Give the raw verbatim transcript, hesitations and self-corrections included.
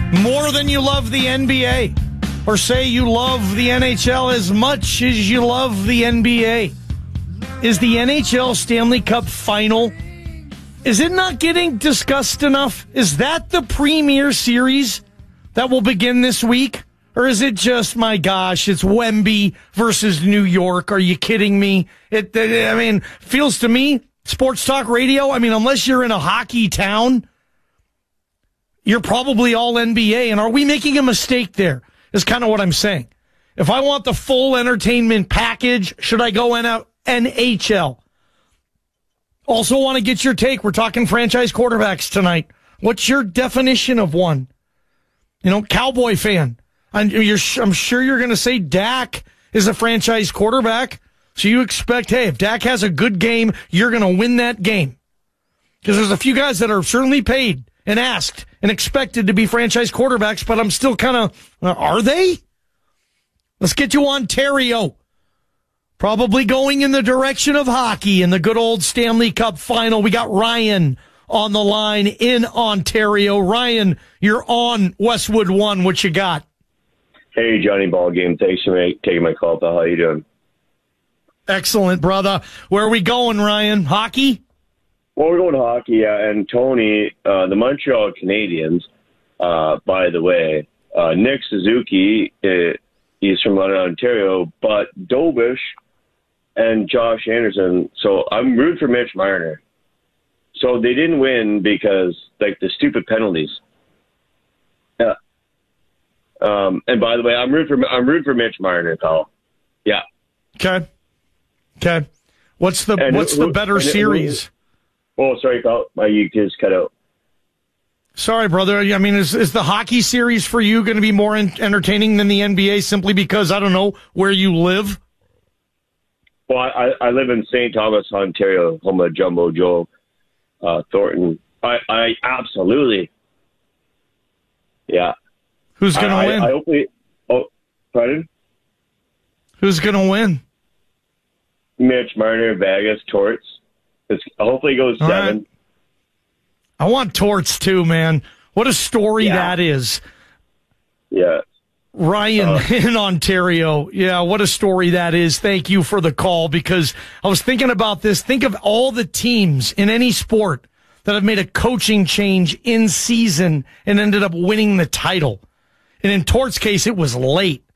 more than you love the N B A, or say you love the N H L as much as you love the N B A. Is the N H L Stanley Cup Final, is it not getting discussed enough? Is that the premier series that will begin this week? Or is it just, my gosh, it's Wemby versus New York? Are you kidding me? It, I mean, feels to me, sports talk radio, I mean, unless you're in a hockey town, you're probably all N B A. And are we making a mistake there? Is kind of what I'm saying. If I want the full entertainment package, should I go in out N H L? Also want to get your take. We're talking franchise quarterbacks tonight. What's your definition of one? You know, Cowboy fan. I'm, you're, I'm sure you're going to say Dak is a franchise quarterback. So you expect, hey, if Dak has a good game, you're going to win that game. Because there's a few guys that are certainly paid and asked and expected to be franchise quarterbacks, but I'm still kind of, uh, are they? Let's get to Ontario. Probably going in the direction of hockey in the good old Stanley Cup Final. We got Ryan on the line in Ontario. Ryan, you're on Westwood One. What you got? Hey, Johnny Ballgame. Thanks for taking my call, pal. How you doing? Excellent, brother. Where are we going, Ryan? Hockey? Well, we're going to hockey, yeah. And Tony, uh, the Montreal Canadiens, uh, by the way, uh, Nick Suzuki, uh, he's from London, Ontario, but Dobish and Josh Anderson. So I'm rooting for Mitch Marner. So they didn't win because, like, the stupid penalties. Yeah. Um, and by the way, I'm rooting for I'm rooting for Mitch Marner, pal. Yeah. Okay. Okay. What's the and what's who, the better series? Who, oh, sorry, pal. My you just cut out. Sorry, brother. I mean, is is the hockey series for you going to be more in, entertaining than the N B A simply because, I don't know, where you live? Well, I, I live in Saint Thomas, Ontario, home of Jumbo Joe uh, Thornton. I, I absolutely. Yeah. Who's going to win? I, I hopefully, oh, pardon? Who's going to win? Mitch Marner, Vegas, Torts. It's, hopefully it goes All seven. Right. I want Torts too, man. What a story yeah. that is. Yeah. Ryan uh, in Ontario. Yeah, what a story that is. Thank you for the call, because I was thinking about this. Think of all the teams in any sport that have made a coaching change in season and ended up winning the title. And in Tort's case, it was late.